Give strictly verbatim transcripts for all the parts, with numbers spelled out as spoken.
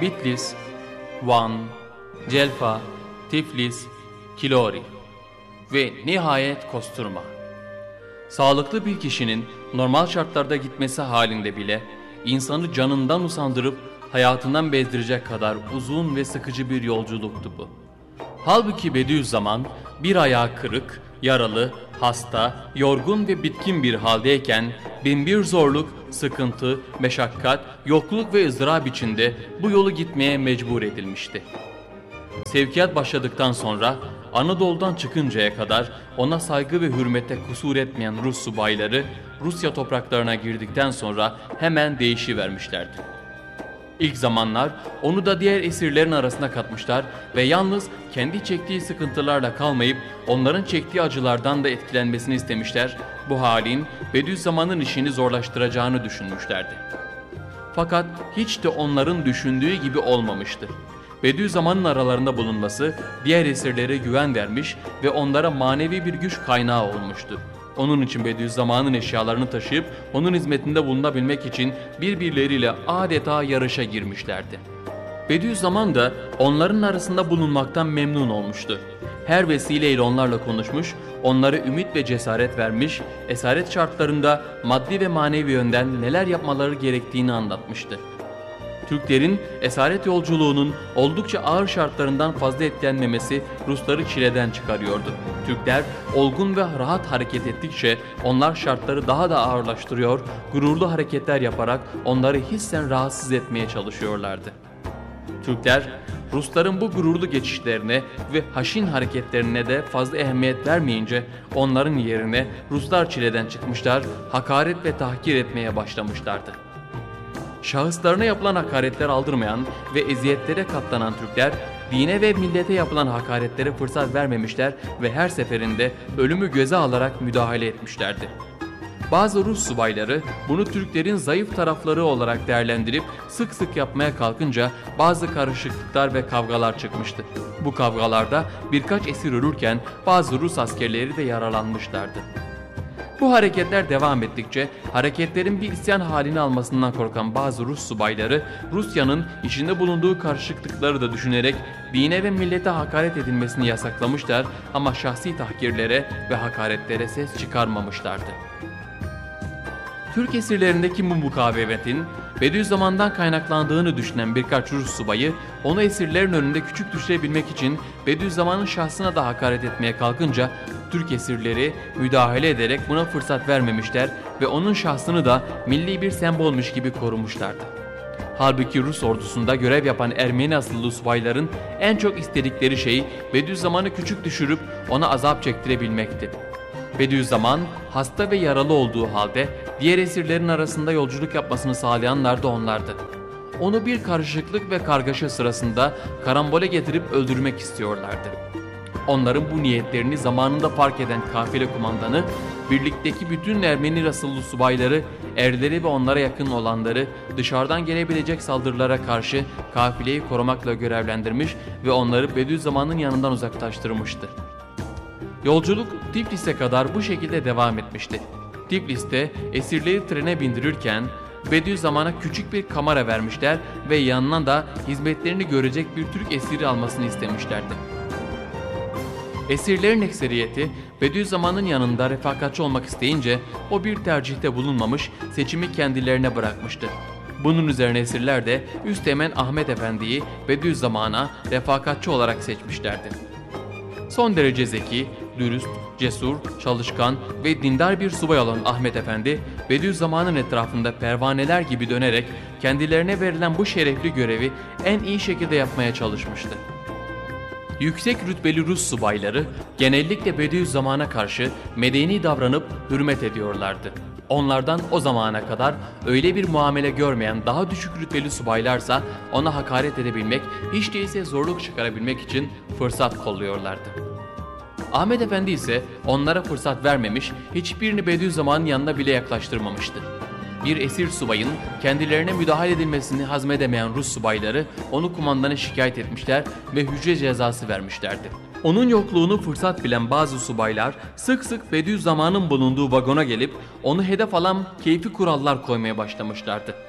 Bitlis, Van, Celfa, Tiflis, Kilori ve nihayet Kosturma. Sağlıklı bir kişinin normal şartlarda gitmesi halinde bile insanı canından usandırıp hayatından bezdirecek kadar uzun ve sıkıcı bir yolculuktu bu. Halbuki Bediüzzaman bir ayağı kırık, yaralı, hasta, yorgun ve bitkin bir haldeyken binbir zorluk, sıkıntı, meşakkat, yokluk ve ızdırap içinde bu yolu gitmeye mecbur edilmişti. Sevkiyat başladıktan sonra Anadolu'dan çıkıncaya kadar ona saygı ve hürmete kusur etmeyen Rus subayları Rusya topraklarına girdikten sonra hemen değişivermişlerdi. İlk zamanlar onu da diğer esirlerin arasına katmışlar ve yalnız kendi çektiği sıkıntılarla kalmayıp onların çektiği acılardan da etkilenmesini istemişler. Bu halin Bediüzzaman'ın işini zorlaştıracağını düşünmüşlerdi. Fakat hiç de onların düşündüğü gibi olmamıştı. Bediüzzaman'ın aralarında bulunması diğer esirlere güven vermiş ve onlara manevi bir güç kaynağı olmuştu. Onun için Bediüzzaman'ın eşyalarını taşıyıp onun hizmetinde bulunabilmek için birbirleriyle adeta yarışa girmişlerdi. Bediüzzaman da onların arasında bulunmaktan memnun olmuştu. Her vesileyle onlarla konuşmuş, onlara ümit ve cesaret vermiş, esaret şartlarında maddi ve manevi yönden neler yapmaları gerektiğini anlatmıştı. Türklerin esaret yolculuğunun oldukça ağır şartlarından fazla etkilenmemesi Rusları çileden çıkarıyordu. Türkler olgun ve rahat hareket ettikçe onlar şartları daha da ağırlaştırıyor, gururlu hareketler yaparak onları hissen rahatsız etmeye çalışıyorlardı. Türkler Rusların bu gururlu geçişlerine ve haşin hareketlerine de fazla ehemmiyet vermeyince onların yerine Ruslar çileden çıkmışlar, hakaret ve tahkir etmeye başlamışlardı. Şahıslarına yapılan hakaretler aldırmayan ve eziyetlere katlanan Türkler, dine ve millete yapılan hakaretlere fırsat vermemişler ve her seferinde ölümü göze alarak müdahale etmişlerdi. Bazı Rus subayları bunu Türklerin zayıf tarafları olarak değerlendirip sık sık yapmaya kalkınca bazı karışıklıklar ve kavgalar çıkmıştı. Bu kavgalarda birkaç esir ölürken bazı Rus askerleri de yaralanmışlardı. Bu hareketler devam ettikçe hareketlerin bir isyan halini almasından korkan bazı Rus subayları Rusya'nın içinde bulunduğu karışıklıkları da düşünerek dine ve millete hakaret edilmesini yasaklamışlar ama şahsi tahkirlere ve hakaretlere ses çıkarmamışlardı. Türk esirlerindeki bu mukavemetin Bediüzzaman'dan kaynaklandığını düşünen birkaç Rus subayı onu esirlerin önünde küçük düşürebilmek için Bediüzzaman'ın şahsına da hakaret etmeye kalkınca Türk esirleri müdahale ederek buna fırsat vermemişler ve onun şahsını da milli bir sembolmüş gibi korumuşlardı. Halbuki Rus ordusunda görev yapan Ermeni asıllı subayların en çok istedikleri şey Bediüzzaman'ı küçük düşürüp ona azap çektirebilmekti. Bediüzzaman hasta ve yaralı olduğu halde diğer esirlerin arasında yolculuk yapmasını sağlayanlar da onlardı. Onu bir karışıklık ve kargaşa sırasında karambole getirip öldürmek istiyorlardı. Onların bu niyetlerini zamanında fark eden kafile kumandanı, birlikteki bütün Ermeni asıllı subayları, erleri ve onlara yakın olanları dışarıdan gelebilecek saldırılara karşı kafileyi korumakla görevlendirmiş ve onları Bediüzzaman'ın yanından uzaklaştırmıştı. Yolculuk Tiflis'e kadar bu şekilde devam etmişti. Tiflis'te esirleri trene bindirirken Bediüzzaman'a küçük bir kamera vermişler ve yanına da hizmetlerini görecek bir Türk esiri almasını istemişlerdi. Esirlerin ekseriyeti Bediüzzaman'ın yanında refakatçi olmak isteyince o bir tercihte bulunmamış, seçimi kendilerine bırakmıştı. Bunun üzerine esirler de Üsteğmen Ahmet Efendi'yi Bediüzzaman'a refakatçi olarak seçmişlerdi. Son derece zeki, dürüst, cesur, çalışkan ve dindar bir subay olan Ahmet Efendi, Bediüzzaman'ın etrafında pervaneler gibi dönerek kendilerine verilen bu şerefli görevi en iyi şekilde yapmaya çalışmıştı. Yüksek rütbeli Rus subayları genellikle Bediüzzaman'a karşı medeni davranıp hürmet ediyorlardı. Onlardan o zamana kadar öyle bir muamele görmeyen daha düşük rütbeli subaylarsa ona hakaret edebilmek, hiç değilse zorluk çıkarabilmek için fırsat kolluyorlardı. Ahmet Efendi ise onlara fırsat vermemiş, hiçbirini Bediüzzaman'ın yanına bile yaklaştırmamıştı. Bir esir subayın kendilerine müdahale edilmesini hazmedemeyen Rus subayları onu kumandana şikayet etmişler ve hücre cezası vermişlerdi. Onun yokluğunu fırsat bilen bazı subaylar sık sık Bediüzzaman'ın bulunduğu vagona gelip onu hedef alan keyfi kurallar koymaya başlamışlardı.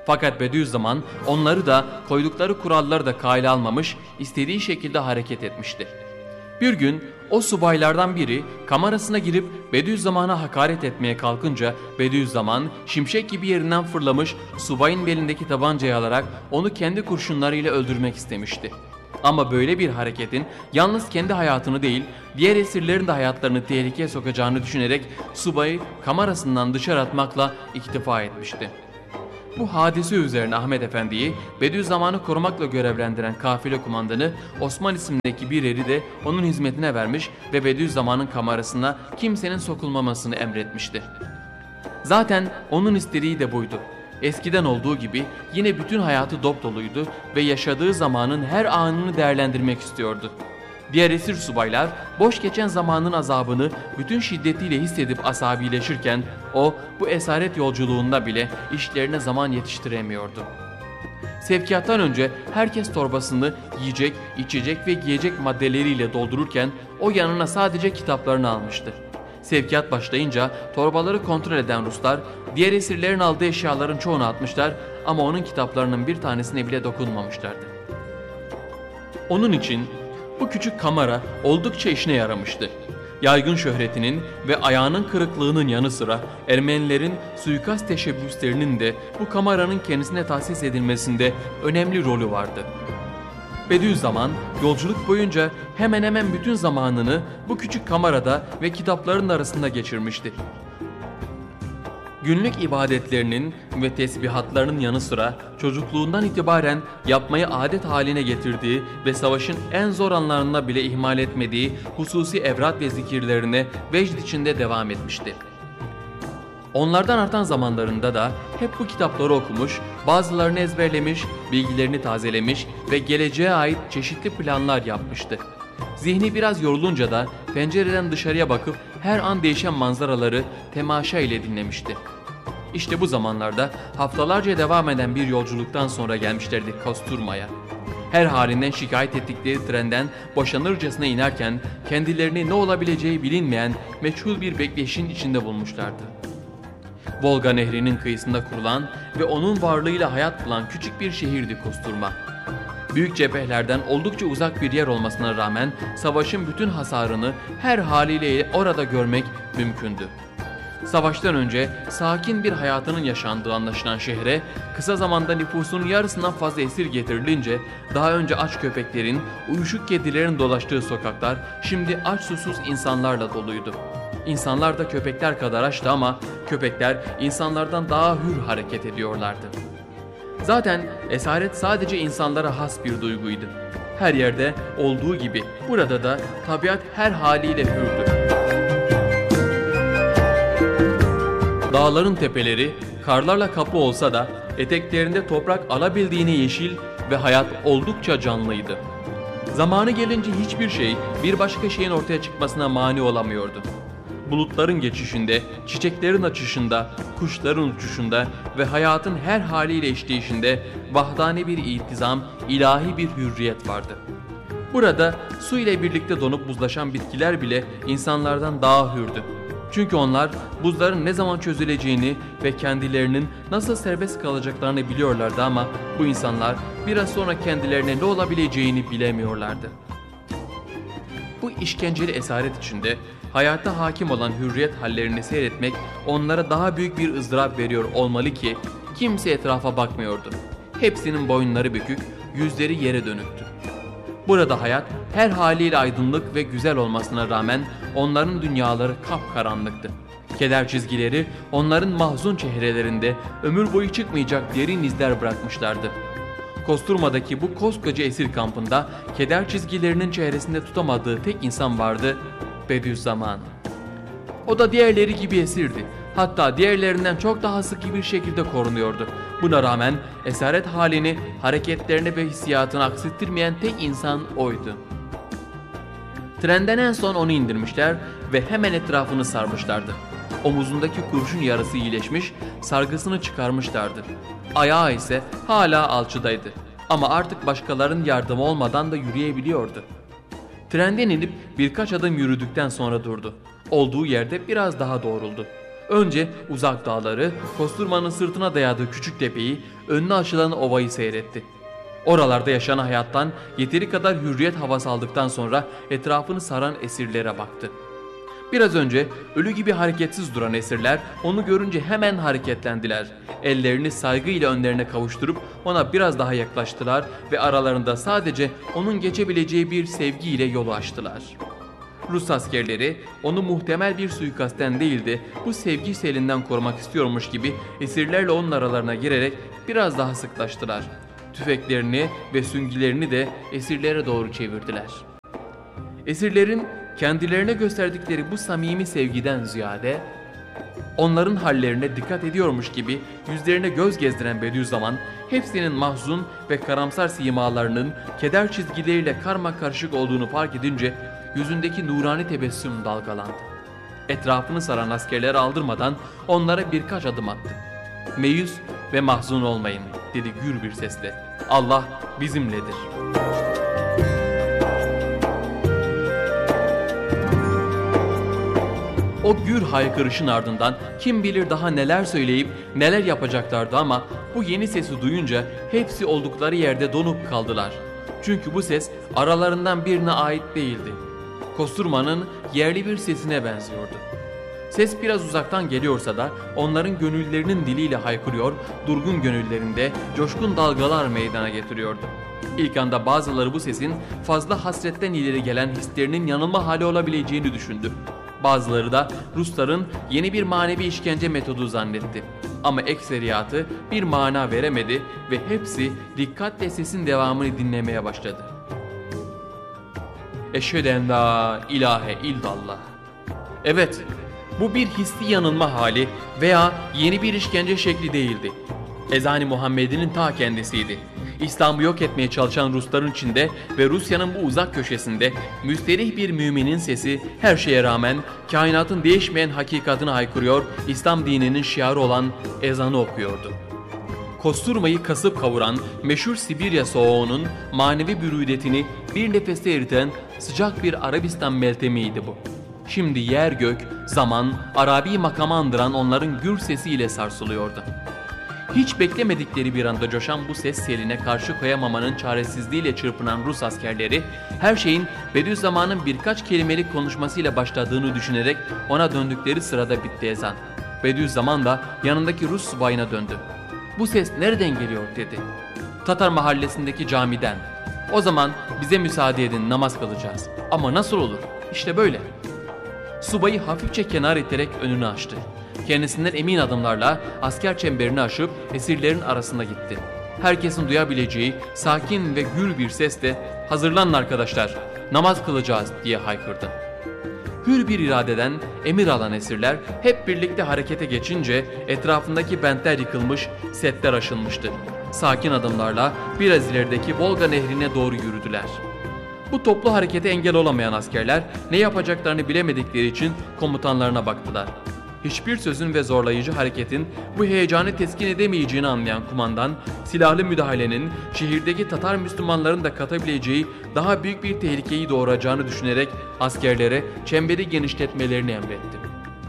Fakat Bediüzzaman onları da koydukları kuralları da kale almamış, istediği şekilde hareket etmişti. Bir gün o subaylardan biri kamerasına girip Bediüzzaman'a hakaret etmeye kalkınca Bediüzzaman şimşek gibi yerinden fırlamış, subayın belindeki tabancayı alarak onu kendi kurşunlarıyla öldürmek istemişti. Ama böyle bir hareketin yalnız kendi hayatını değil, diğer esirlerin de hayatlarını tehlikeye sokacağını düşünerek subayı kamerasından dışarı atmakla iktifa etmişti. Bu hadise üzerine Ahmet Efendi'yi Bediüzzaman'ı korumakla görevlendiren kafile kumandanı Osman isimdeki bir eri de onun hizmetine vermiş ve Bediüzzaman'ın kamerasına kimsenin sokulmamasını emretmişti. Zaten onun istediği de buydu. Eskiden olduğu gibi yine bütün hayatı dop doluydu ve yaşadığı zamanın her anını değerlendirmek istiyordu. Diğer esir subaylar boş geçen zamanın azabını bütün şiddetiyle hissedip asabileşirken o bu esaret yolculuğunda bile işlerine zaman yetiştiremiyordu. Sevkiyattan önce herkes torbasını yiyecek, içecek ve giyecek maddeleriyle doldururken o yanına sadece kitaplarını almıştı. Sevkiyat başlayınca torbaları kontrol eden Ruslar diğer esirlerin aldığı eşyaların çoğunu atmışlar ama onun kitaplarının bir tanesine bile dokunmamışlardı. Onun için bu küçük kamera oldukça işine yaramıştı. Yaygın şöhretinin ve ayağının kırıklığının yanı sıra Ermenilerin suikast teşebbüslerinin de bu kameranın kendisine tahsis edilmesinde önemli rolü vardı. Bediüzzaman yolculuk boyunca hemen hemen bütün zamanını bu küçük kamerada ve kitapların arasında geçirmişti. Günlük ibadetlerinin ve tesbihatlarının yanı sıra çocukluğundan itibaren yapmayı adet haline getirdiği ve savaşın en zor anlarında bile ihmal etmediği hususi evrat ve zikirlerine vecd içinde devam etmişti. Onlardan artan zamanlarında da hep bu kitapları okumuş, bazılarını ezberlemiş, bilgilerini tazelemiş ve geleceğe ait çeşitli planlar yapmıştı. Zihni biraz yorulunca da pencereden dışarıya bakıp her an değişen manzaraları temaşa ile dinlemişti. İşte bu zamanlarda haftalarca devam eden bir yolculuktan sonra gelmişlerdi Kosturma'ya. Her halinden şikayet ettikleri trenden boşanırcasına inerken kendilerini ne olabileceği bilinmeyen meçhul bir bekleyişin içinde bulmuşlardı. Volga Nehri'nin kıyısında kurulan ve onun varlığıyla hayat bulan küçük bir şehirdi Kosturma. Büyük cephelerden oldukça uzak bir yer olmasına rağmen savaşın bütün hasarını her haliyle orada görmek mümkündü. Savaştan önce sakin bir hayatının yaşandığı anlaşılan şehre kısa zamanda nüfusunun yarısından fazla esir getirilince daha önce aç köpeklerin, uyuşuk kedilerin dolaştığı sokaklar şimdi aç susuz insanlarla doluydu. İnsanlar da köpekler kadar açtı ama köpekler insanlardan daha hür hareket ediyorlardı. Zaten esaret sadece insanlara has bir duyguydu. Her yerde olduğu gibi burada da tabiat her haliyle hürdü. Dağların tepeleri karlarla kaplı olsa da eteklerinde toprak alabildiğine yeşil ve hayat oldukça canlıydı. Zamanı gelince hiçbir şey bir başka şeyin ortaya çıkmasına mani olamıyordu. Bulutların geçişinde, çiçeklerin açışında, kuşların uçuşunda ve hayatın her haliyle işleyişinde vahdani bir iltizam, ilahi bir hürriyet vardı. Burada su ile birlikte donup buzlaşan bitkiler bile insanlardan daha hürdü. Çünkü onlar buzların ne zaman çözüleceğini ve kendilerinin nasıl serbest kalacaklarını biliyorlardı ama bu insanlar biraz sonra kendilerine ne olabileceğini bilemiyorlardı. Bu işkenceli esaret içinde hayata hakim olan hürriyet hallerini seyretmek onlara daha büyük bir ızdırap veriyor olmalı ki kimse etrafa bakmıyordu. Hepsinin boyunları bükük, yüzleri yere dönüktü. Burada hayat her haliyle aydınlık ve güzel olmasına rağmen onların dünyaları kapkaranlıktı. Keder çizgileri onların mahzun çehrelerinde ömür boyu çıkmayacak derin izler bırakmışlardı. Kosturma'daki bu koskoca esir kampında keder çizgilerinin çehresinde tutamadığı tek insan vardı, Bediüzzaman. O da diğerleri gibi esirdi. Hatta diğerlerinden çok daha sıkı bir şekilde korunuyordu. Buna rağmen esaret halini, hareketlerini ve hissiyatını aksatırmayan tek insan oydu. Trenden en son onu indirmişler ve hemen etrafını sarmışlardı. Omuzundaki kurşun yarası iyileşmiş, sargısını çıkarmışlardı. Ayağı ise hala alçıdaydı. Ama artık başkalarının yardımı olmadan da yürüyebiliyordu. Trenden inip birkaç adım yürüdükten sonra durdu. Olduğu yerde biraz daha doğruldu. Önce uzak dağları, Kosturma'nın sırtına dayadığı küçük tepeyi, önüne açılan ovayı seyretti. Oralarda yaşanan hayattan yeteri kadar hürriyet havası aldıktan sonra etrafını saran esirlere baktı. Biraz önce ölü gibi hareketsiz duran esirler onu görünce hemen hareketlendiler. Ellerini saygıyla önlerine kavuşturup ona biraz daha yaklaştılar ve aralarında sadece onun geçebileceği bir sevgiyle yolu açtılar. Rus askerleri onu muhtemel bir suikastten değil de bu sevgi selinden korumak istiyormuş gibi esirlerle onun aralarına girerek biraz daha sıklaştılar. Tüfeklerini ve süngülerini de esirlere doğru çevirdiler. Esirlerin kendilerine gösterdikleri bu samimi sevgiden ziyade onların hallerine dikkat ediyormuş gibi yüzlerine göz gezdiren Bediüzzaman hepsinin mahzun ve karamsar simalarının keder çizgileriyle karmakarışık olduğunu fark edince yüzündeki nurani tebessüm dalgalandı. Etrafını saran askerleri aldırmadan onlara birkaç adım attı. "Meyus ve mahzun olmayın," dedi gür bir sesle. "Allah bizimledir." O gür haykırışın ardından kim bilir daha neler söyleyip neler yapacaklardı ama bu yeni sesi duyunca hepsi oldukları yerde donup kaldılar. Çünkü bu ses aralarından birine ait değildi. Kosturmanın yerli bir sesine benziyordu. Ses biraz uzaktan geliyorsa da onların gönüllerinin diliyle haykırıyor, durgun gönüllerinde coşkun dalgalar meydana getiriyordu. İlk anda bazıları bu sesin fazla hasretten ileri gelen hislerinin yanılma hali olabileceğini düşündü. Bazıları da Rusların yeni bir manevi işkence metodu zannetti. Ama ekseriyatı bir mana veremedi ve hepsi dikkatle sesin devamını dinlemeye başladı. Eşhedü en la ilahe illallah. Evet, bu bir hissi yanılma hali veya yeni bir işkence şekli değildi. Ezan-ı Muhammed'in ta kendisiydi. İslam'ı yok etmeye çalışan Rusların içinde ve Rusya'nın bu uzak köşesinde müsterih bir müminin sesi her şeye rağmen kainatın değişmeyen hakikatini haykırıyor, İslam dininin şiarı olan ezanı okuyordu. Kosturmayı kasıp kavuran meşhur Sibirya soğuğunun manevi bürüdetini bir nefeste eriten sıcak bir Arabistan meltemiydi bu. Şimdi yer gök, zaman, Arabi makamı andıran onların gür sesiyle sarsılıyordu. Hiç beklemedikleri bir anda coşan bu ses seline karşı koyamamanın çaresizliğiyle çırpınan Rus askerleri her şeyin Bediüzzaman'ın birkaç kelimelik konuşmasıyla başladığını düşünerek ona döndükleri sırada bitti ezan. Bediüzzaman da yanındaki Rus subayına döndü. "Bu ses nereden geliyor?" dedi. "Tatar mahallesindeki camiden." "O zaman bize müsaade edin, namaz kılacağız." "Ama nasıl olur? İşte böyle." Subayı hafifçe kenar iterek önünü açtı. Kendisinden emin adımlarla asker çemberini aşıp esirlerin arasına gitti. Herkesin duyabileceği sakin ve gür bir sesle "Hazırlanın arkadaşlar, namaz kılacağız," diye haykırdı. Hür bir iradeden emir alan esirler hep birlikte harekete geçince etrafındaki bentler yıkılmış, setler aşılmıştı. Sakin adımlarla biraz ilerideki Volga nehrine doğru yürüdüler. Bu toplu harekete engel olamayan askerler ne yapacaklarını bilemedikleri için komutanlarına baktılar. Hiçbir sözün ve zorlayıcı hareketin bu heyecanı teskin edemeyeceğini anlayan kumandan, silahlı müdahalenin şehirdeki Tatar Müslümanların da katabileceği daha büyük bir tehlikeyi doğuracağını düşünerek askerlere çemberi genişletmelerini emretti.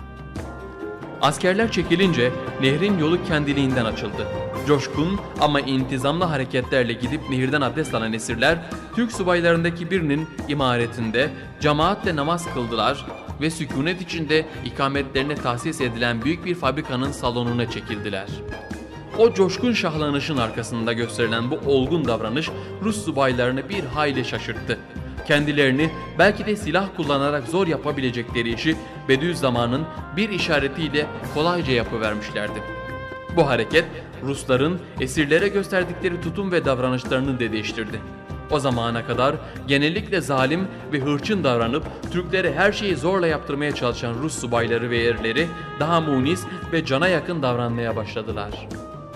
Askerler çekilince nehrin yolu kendiliğinden açıldı. Coşkun ama intizamlı hareketlerle gidip nehirden abdest alan esirler, Türk subaylarındaki birinin imaretinde cemaatle namaz kıldılar ve sükunet içinde ikametlerine tahsis edilen büyük bir fabrikanın salonuna çekildiler. O coşkun şahlanışın arkasında gösterilen bu olgun davranış Rus subaylarını bir hayli şaşırttı. Kendilerini belki de silah kullanarak zor yapabilecekleri işi Bediüzzaman'ın bir işaretiyle kolayca yapıvermişlerdi. Bu hareket Rusların esirlere gösterdikleri tutum ve davranışlarını da değiştirdi. O zamana kadar genellikle zalim ve hırçın davranıp Türklere her şeyi zorla yaptırmaya çalışan Rus subayları ve erleri daha munis ve cana yakın davranmaya başladılar.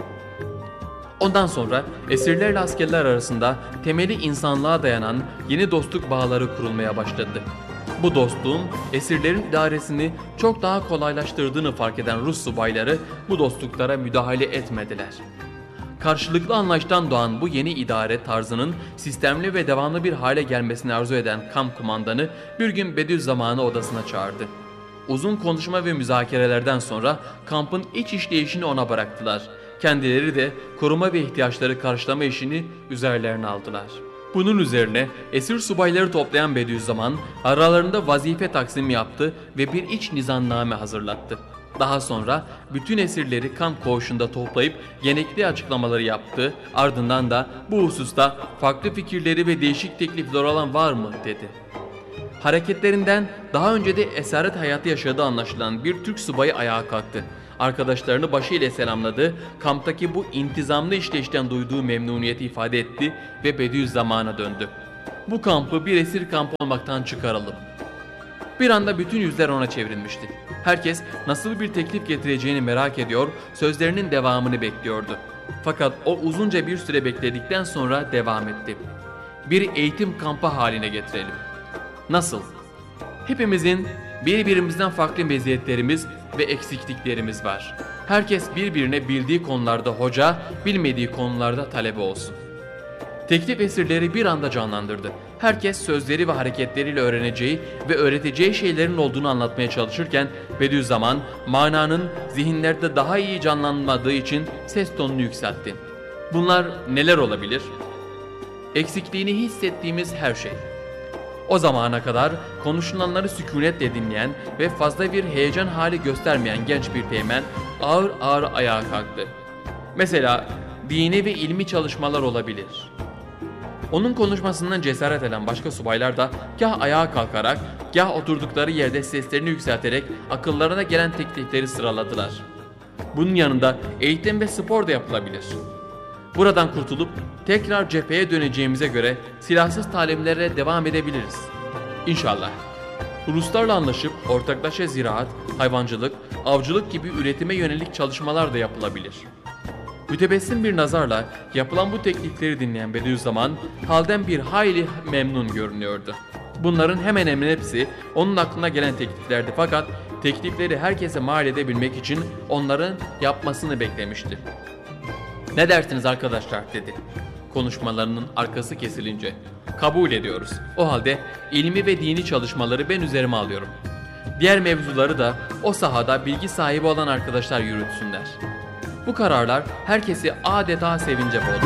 Ondan sonra esirlerle askerler arasında temeli insanlığa dayanan yeni dostluk bağları kurulmaya başladı. Bu dostluğun esirlerin idaresini çok daha kolaylaştırdığını fark eden Rus subayları bu dostluklara müdahale etmediler. Karşılıklı anlayıştan doğan bu yeni idare tarzının sistemli ve devamlı bir hale gelmesini arzu eden kamp kumandanı bir gün Bediüzzaman'ı odasına çağırdı. Uzun konuşma ve müzakerelerden sonra kampın iç işleyişini ona bıraktılar. Kendileri de koruma ve ihtiyaçları karşılama işini üzerlerine aldılar. Bunun üzerine esir subayları toplayan Bediüzzaman aralarında vazife taksimi yaptı ve bir iç nizamname hazırlattı. Daha sonra bütün esirleri kamp koğuşunda toplayıp gerekli açıklamaları yaptı. Ardından da bu hususta farklı fikirleri ve değişik teklifler olan var mı dedi. Hareketlerinden daha önce de esaret hayatı yaşadığı anlaşılan bir Türk subayı ayağa kalktı. Arkadaşlarını başıyla selamladı, kamptaki bu intizamlı işleyişten duyduğu memnuniyeti ifade etti ve Bediüzzaman'a döndü. Bu kampı bir esir kampı olmaktan çıkaralım. Bir anda bütün yüzler ona çevrilmişti. Herkes nasıl bir teklif getireceğini merak ediyor, sözlerinin devamını bekliyordu. Fakat o uzunca bir süre bekledikten sonra devam etti. Bir eğitim kampı haline getirelim. Nasıl? Hepimizin birbirimizden farklı meziyetlerimiz ve eksikliklerimiz var. Herkes birbirine bildiği konularda hoca, bilmediği konularda talebe olsun. Teklif esirleri bir anda canlandırdı. Herkes sözleri ve hareketleriyle öğreneceği ve öğreteceği şeylerin olduğunu anlatmaya çalışırken Bediüzzaman mananın zihinlerde daha iyi canlanmadığı için ses tonunu yükseltti. Bunlar neler olabilir? Eksikliğini hissettiğimiz her şey. O zamana kadar konuşulanları sükunetle dinleyen ve fazla bir heyecan hali göstermeyen genç bir teğmen ağır ağır ayağa kalktı. Mesela dini ve ilmi çalışmalar olabilir. Onun konuşmasından cesaret eden başka subaylar da gah ayağa kalkarak, gah oturdukları yerde seslerini yükselterek akıllarına gelen teklifleri sıraladılar. Bunun yanında eğitim ve spor da yapılabilir. Buradan kurtulup tekrar cepheye döneceğimize göre silahsız talimlere devam edebiliriz. İnşallah. Ruslarla anlaşıp ortaklaşa ziraat, hayvancılık, avcılık gibi üretime yönelik çalışmalar da yapılabilir. Mütebessim bir nazarla yapılan bu teklifleri dinleyen Bediüzzaman halden bir hayli memnun görünüyordu. Bunların hemen hemen hepsi onun aklına gelen tekliflerdi fakat teklifleri herkese mal edebilmek için onların yapmasını beklemişti. "Ne dersiniz arkadaşlar?" dedi. Konuşmalarının arkası kesilince. "Kabul ediyoruz. O halde ilmi ve dini çalışmaları ben üzerime alıyorum. Diğer mevzuları da o sahada bilgi sahibi olan arkadaşlar yürütsünler." Bu kararlar herkesi adeta sevince boğdu.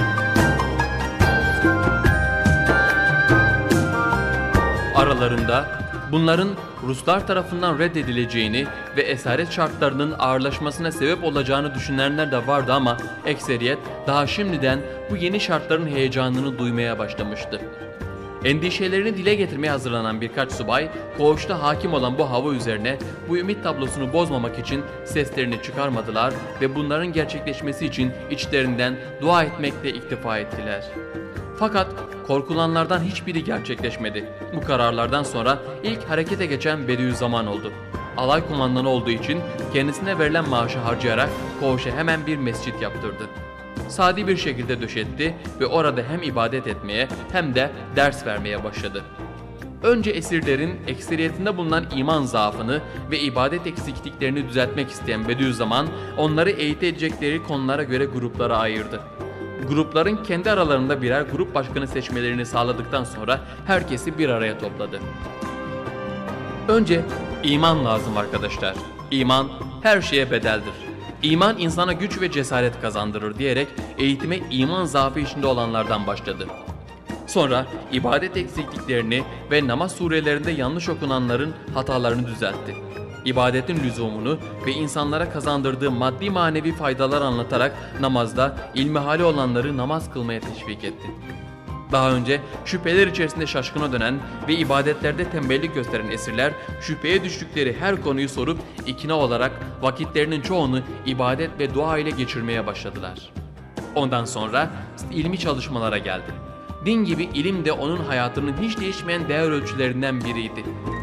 Aralarında bunların Ruslar tarafından reddedileceğini ve esaret şartlarının ağırlaşmasına sebep olacağını düşünenler de vardı ama ekseriyet daha şimdiden bu yeni şartların heyecanını duymaya başlamıştı. Endişelerini dile getirmeye hazırlanan birkaç subay, koğuşta hakim olan bu hava üzerine bu ümit tablosunu bozmamak için seslerini çıkarmadılar ve bunların gerçekleşmesi için içlerinden dua etmekle iktifa ettiler. Fakat korkulanlardan hiçbiri gerçekleşmedi. Bu kararlardan sonra ilk harekete geçen Bediüzzaman oldu. Alay kumandanı olduğu için kendisine verilen maaşı harcayarak koğuşa hemen bir mescit yaptırdı. Sadi bir şekilde döşetti ve orada hem ibadet etmeye hem de ders vermeye başladı. Önce esirlerin ekseriyetinde bulunan iman zaafını ve ibadet eksikliklerini düzeltmek isteyen Bediüzzaman onları eğitecekleri konulara göre gruplara ayırdı. Grupların kendi aralarında birer grup başkanı seçmelerini sağladıktan sonra herkesi bir araya topladı. Önce iman lazım arkadaşlar. İman her şeye bedeldir. İman insana güç ve cesaret kazandırır diyerek eğitime iman zaafı içinde olanlardan başladı. Sonra ibadet eksikliklerini ve namaz surelerinde yanlış okunanların hatalarını düzeltti. İbadetin lüzumunu ve insanlara kazandırdığı maddi manevi faydalar anlatarak namazda ilmihali olanları namaz kılmaya teşvik etti. Daha önce şüpheler içerisinde şaşkına dönen ve ibadetlerde tembellik gösteren esirler şüpheye düştükleri her konuyu sorup ikna olarak vakitlerinin çoğunu ibadet ve dua ile geçirmeye başladılar. Ondan sonra ilmi çalışmalara geldi. Din gibi ilim de onun hayatının hiç değişmeyen değer ölçülerinden biriydi.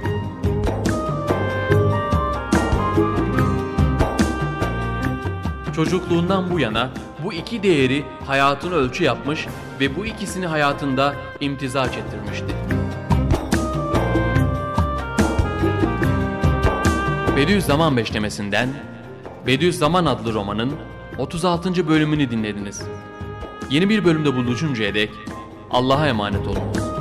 Çocukluğundan bu yana bu iki değeri hayatını ölçü yapmış ve bu ikisini hayatında imtizac ettirmişti. Bediüzzaman Beşlemesi'nden Bediüzzaman adlı romanın otuz altıncı bölümünü dinlediniz. Yeni bir bölümde buluşuncaya dek Allah'a emanet olunuz.